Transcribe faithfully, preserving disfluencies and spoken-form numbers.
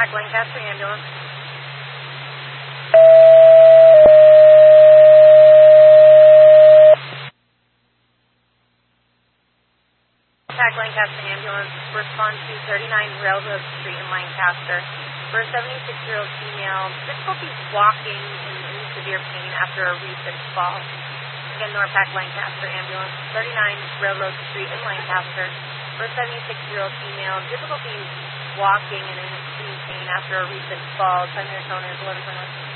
Lancaster ambulance. Contact Lancaster ambulance. Respond to thirty-nine Railroad Street in Lancaster for a seventy-six-year-old female. Difficulties walking and in severe pain after a recent fall. Again, Norpac Lancaster ambulance. thirty-nine Railroad Street in Lancaster for a seventy-six-year-old female. Difficulties walking and in extreme pain after a recent fall. Time your tone is eleven twenty-one.